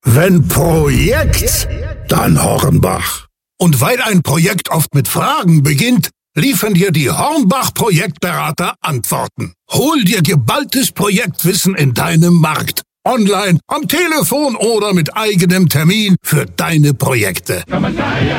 Wenn Projekt, dann Hornbach. Und weil ein Projekt oft mit Fragen beginnt, liefern dir die Hornbach-Projektberater Antworten. Hol dir geballtes Projektwissen in deinem Markt. Online, am Telefon oder mit eigenem Termin für deine Projekte.